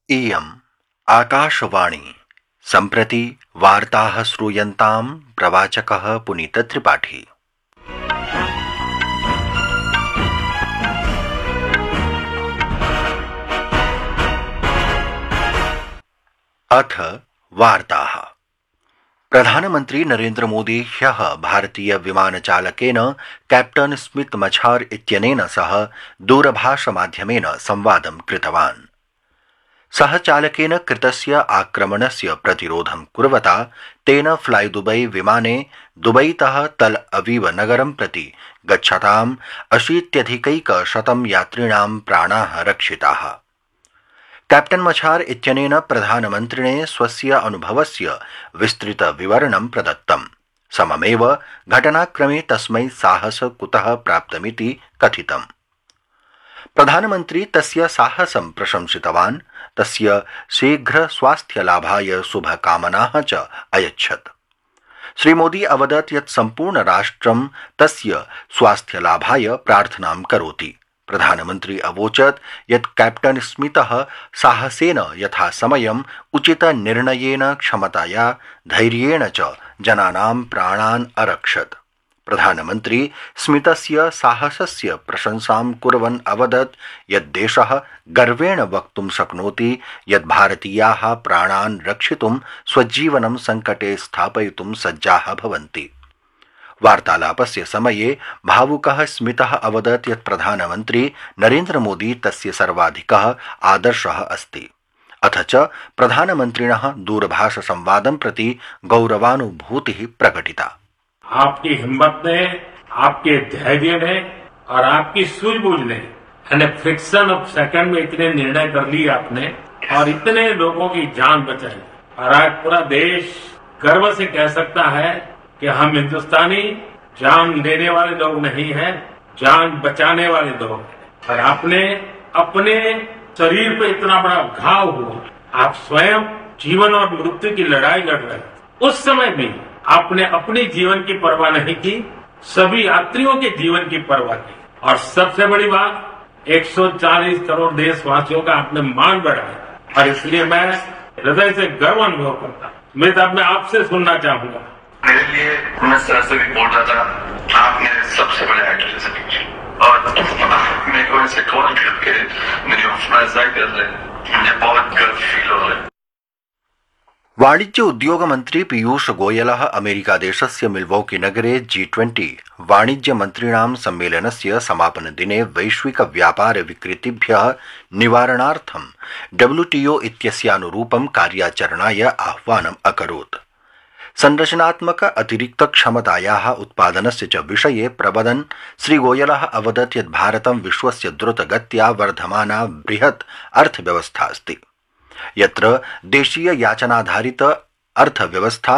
इयम् आकाशवाणी सम्प्रति वार्ताः श्रूयन्तां प्रवाचकः पुनीतत्रिपाठी। अथ वार्ताः। प्रधानमन्त्री नरेन्द्र मोदी ह्यः भारतीय विमानचालकेन कैप्टन स्मिथ मछार इत्यनेन सह दूरभाषमाध्यमेन संवादं कृतवान्। सः चालकेन कृतस्य आक्रमणस्य प्रतिरोधं कुर्वता तेन फ्लाई दुबई विमाने दुबईतः तल अवीव नगरं प्रति गच्छतां 80,100 यात्रिणां प्राणाः रक्षिताः। कैप्टन मछार इत्यनेन प्रधानमन्त्रिणे स्वस्य अनुभवस्य विस्तृत विवरणं प्रदत्तम्। सममेव घटनाक्रमे तस्मै साहस कुतः प्राप्तमिति कथितम्। प्रधानमन्त्री तस्य साहसं प्रशंसितवान्, तस्य शीघ्र स्वास्थ्यलाभाय शुभकामनाः च अयच्छत्। श्रीमोदी अवदत् यत् सम्पूर्ण राष्ट्रं तस्य स्वास्थ्यलाभाय प्रार्थनां करोति। प्रधानमन्त्री अवोचत् यत् कैप्टन स्मितः साहसेन यथासमयम् उचित निर्णयेन क्षमतया धैर्येण च जनानां प्राणान् अरक्षत्। प्रधानमन्त्री स्मितस्य साहसस्य प्रशंसां कुर्वन् अवदत् यत् देशः गर्वेण वक्तुं शक्नोति यत् भारतीयाः प्राणान् रक्षितुं स्वजीवनं संकटे स्थापयितुं सज्जाः भवन्ति। वार्तालापस्य समये भावुकः स्मितः अवदत् यत् प्रधानमन्त्री नरेन्द्र मोदी तस्य सर्वाधिकः आदर्शः अस्ति। अथ च प्रधानमन्त्रिणः दूरभाष संवादं प्रति गौरवानुभूतिः प्रकटिता। आपकी हिम्मत ने, आपके धैर्य ने और आपकी सूझबूझ ने फ्रिक्शन ऑफ सेकंड में इतने निर्णय कर लिए आपने और इतने लोगों की जान बचाई। और आज पूरा देश गर्व से कह सकता है कि हम हिंदुस्तानी जान देने वाले लोग नहीं हैं, जान बचाने वाले लोग हैं। और आपने अपने शरीर पे इतना बड़ा घाव हुआ, आप स्वयं जीवन और मृत्यु की लड़ाई लड़ रहे थे। उस समय भी आपने अपनी जीवन की परवाह नहीं की, सभी यात्रियों के जीवन की परवाह की। और सबसे बड़ी बात, 140 करोड़ देशवासियों का आपने मान बढ़ाया। और इसलिए मैं हृदय से गर्व अनुभव करता हूं। मैं अब मैं आपसे सुनना चाहूंगा। मेरे लिए मैं सर से भी बोल रहा था, आप मेरे सबसे बड़े एक्टर जैसे लीजिए और मेरे को ऐसे कॉल करके मेरी हौसला अफजाई कर रहे हैं। मुझे बहुत गर्व फील हो रहा है। वाणिज्य उद्योग मंत्री पीयूष गोयलः अमेरिकादेशस्य मिल्वॉकी नगरे G20 वाणिज्य मन्त्रिणां सम्मेलनस्य समापनदिने वैश्विक व्यापार विकृतिभ्यः निवारणार्थं WTO इत्यस्यानुरूपं कार्याचरणाय आह्वानम् अकरोत्। संरचनात्मक अतिरिक्त क्षमतायाः उत्पादनस्य च विषये प्रवदन् श्रीगोयलः अवदत् यत् भारतं विश्वस्य द्रुतगत्या वर्धमाना बृहत् अर्थव्यवस्था अस्ति, यत्र देशीय याचनाधारित अर्थव्यवस्था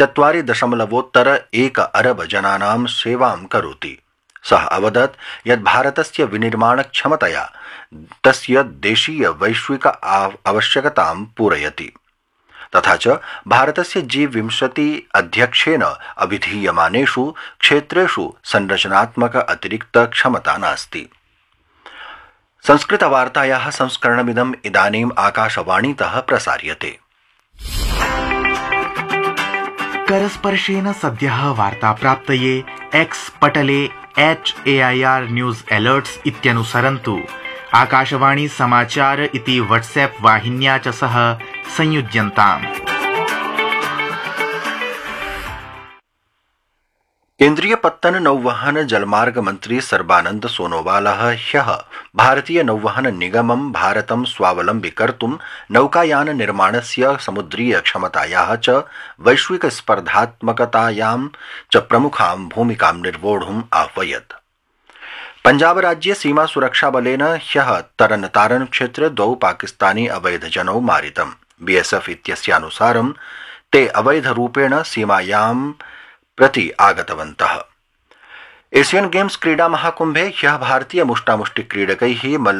4.1 अरब जनानां सेवां करोति। सः अवदत् यत् भारतस्य विनिर्माण क्षमतया तस्य देशीय वैश्विक आवश्यकतां पूरयति। तथा च भारतस्य G20 अध्यक्षेन अभिधीयमानेषु क्षेत्रेषु संरचनात्मक अतिरिक्त क्षमता नास्ति। संस्कृतवार्तायाः संस्करणमिदम् इदानीम् आकाशवाणीतः प्रसार्यते। करस्पर्शेन सद्यः वार्ताप्राप्तये एक्स पटले @AIR न्यूज अलर्ट्स इत्यनुसरन्तु। आकाशवाणी समाचार इति व्हाट्सएप वाहिन्या च सह संयुज्यन्ताम्। केन्द्रीय पत्तन नौवहन जलमार्ग मंत्री सर्बानंद सोनोवालः ह्यः भारतीय नौवहन निगमं भारतं स्वावलम्बी कर्तुं नौकायान निर्माणस्य समुद्रीय क्षमतायाः च वैश्विक स्पर्धात्मकतायां च प्रमुखां भूमिकां निर्वोढुम् आह्वयत्। पंजाब राज्ये सीमा सुरक्षा बलेन ह्यः तरनतारन क्षेत्रे 2 पाकिस्तानी अवैधजनौ मारितम्। BSF इत्यस्यानुसारं ते अवैधरूपेण सीमायां प्रति आगतवन्तः। एशियन गेम्स क्रीडा महाकुम्भे ह्यः भारतीय मुष्टामुष्टि क्रीडकैः